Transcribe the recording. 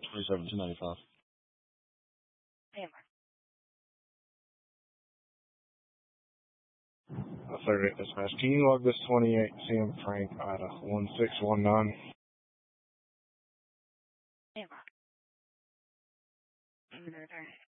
$27,295. Amber. 38 dispatch. Can you log this 28 CM Frank at 1619? Amber.